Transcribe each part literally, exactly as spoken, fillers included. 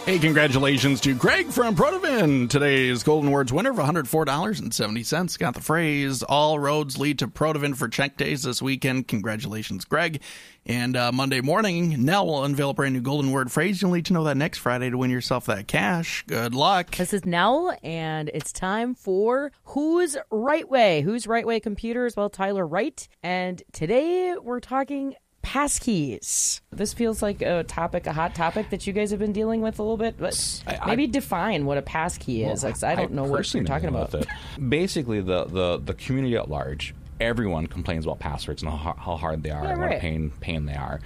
Hey, congratulations to Greg from Protovin. Today's Golden Words winner of one hundred four dollars and seventy cents. Got the phrase, all roads lead to Protovin for check days this weekend. Congratulations, Greg. And uh, Monday morning, Nell will unveil a brand new Golden Word phrase. You'll need to know that next Friday to win yourself that cash. Good luck. This is Nell, and it's time for Who's Right Way? Who's Right Way Computers? Well, Tyler Wright. And today we're talking passkeys. This feels like a topic, a hot topic that you guys have been dealing with a little bit. But I, maybe I, define what a passkey is. Well, I don't I know what you're talking about. It. Basically, the, the, the community at large, everyone complains about passwords and how, how hard they are, yeah, and right. what a pain pain they are.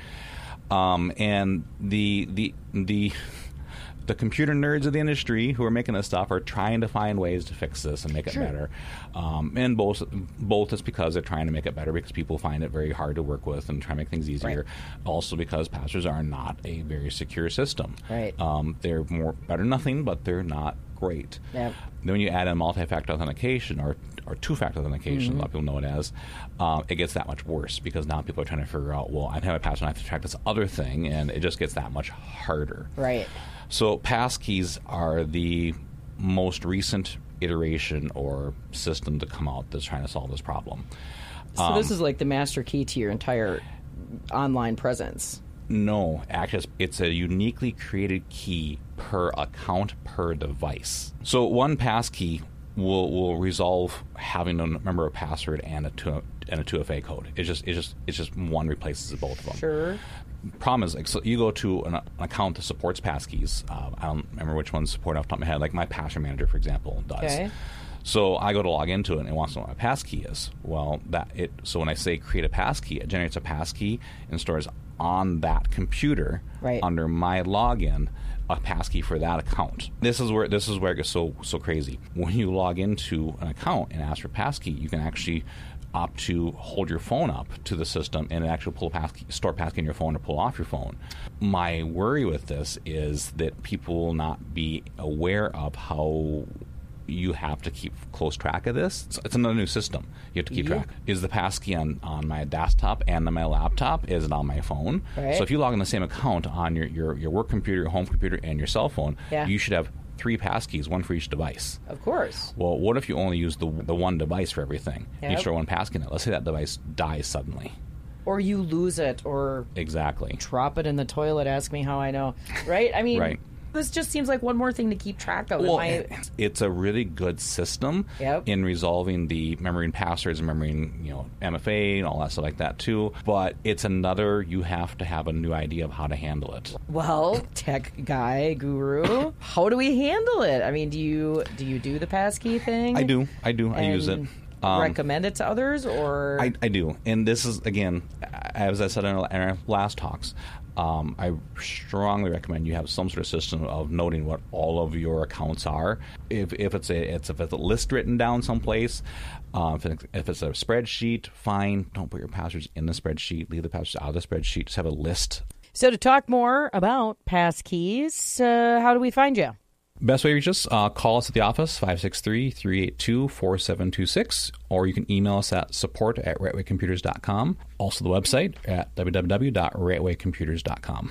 Um, and the the the. The computer nerds of the industry who are making this stuff are trying to find ways to fix this and make it sure. better. Um, and both both is because they're trying to make it better because people find it very hard to work with and try to make things easier. Right. Also because passwords are not a very secure system. Right. Um, they're more better than nothing, but they're not great. Yep. Then when you add in multi-factor authentication or or two-factor authentication, mm-hmm. a lot of people know it as, um, it gets that much worse because now people are trying to figure out, well, I have a password, I have to track this other thing, and it just gets that much harder. Right. So passkeys are the most recent iteration or system to come out that's trying to solve this problem. So um, this is like the master key to your entire online presence. No, actually, it's a uniquely created key per account per device. So one passkey will will resolve having to remember a password and a two, and a two F A code. It's just it's just it's just one replaces both of them. Sure. Problem is, like, so you go to an, an account that supports passkeys. Uh, I don't remember which ones support off the top of my head. Like my password manager, for example, does. Okay. So I go to log into it and it wants to know what my passkey is. Well, that it. So when I say create a passkey, it generates a passkey and stores on that computer right. under my login a passkey for that account. This is where this is where it gets so so crazy. When you log into an account and ask for passkey, you can actually opt to hold your phone up to the system and actually pull a passkey, store passkey in your phone or pull off your phone. My worry with this is that people will not be aware of how you have to keep close track of this. It's, it's another new system. You have to keep yeah. track. Is the passkey on, on my desktop and on my laptop? Is it on my phone? Right. So if you log in the same account on your, your, your work computer, your home computer, and your cell phone, yeah. you should have three passkeys, one for each device. Of course. Well, what if you only use the the one device for everything? Yep. You store one passkey in it. Let's say that device dies suddenly. Or you lose it, or exactly drop it in the toilet. Ask me how I know. Right? I mean, right. This just seems like one more thing to keep track of. Well, I... it's a really good system yep. in resolving the remembering passwords, remembering, you know, M F A and all that stuff like that too. But it's another, you have to have a new idea of how to handle it. Well, tech guy, guru, how do we handle it? I mean, do you do you do the passkey thing? I do. I do. I use it. Um, recommend it to others, or I, I do. And this is, again, as I said in our, in our last talks, um, I strongly recommend you have some sort of system of noting what all of your accounts are. If if it's a it's if it's a list written down someplace, uh, if, it, if it's a spreadsheet, fine. Don't put your passwords in the spreadsheet. Leave the passwords out of the spreadsheet. Just have a list. So to talk more about passkeys, uh, how do we find you? Best way to reach us, uh, call us at the office, five six three, three eight two, four seven two six, or you can email us at support at rightway computers dot com. Also the website at w w w dot rightway computers dot com.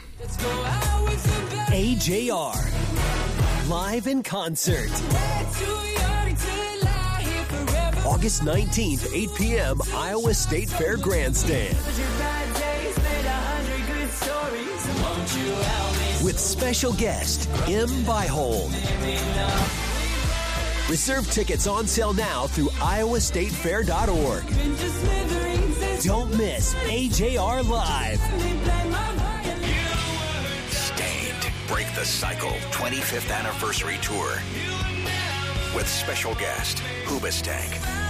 A J R, live in concert. August nineteenth, eight p.m., Iowa State Fair Grandstand. With special guest, M. Byhold. Reserve tickets on sale now through iowa state fair dot org. Don't miss A J R Live. Stained Break the Cycle twenty-fifth Anniversary Tour with special guest Hoobastank.